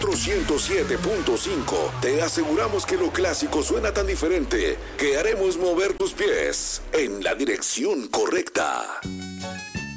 nosotros 107.5 te aseguramos que lo clásico suena tan diferente que haremos mover tus pies en la dirección correcta.